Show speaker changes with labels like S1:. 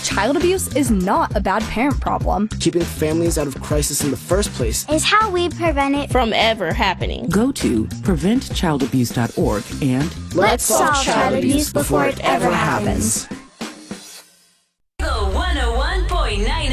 S1: child abuse is not a bad parent problem.
S2: Keeping families out of crisis in the first place
S3: is how we prevent it
S4: from ever happening.
S5: Go to preventchildabuse.org and
S3: let's solve child abuse before it ever happens.
S6: The 101.9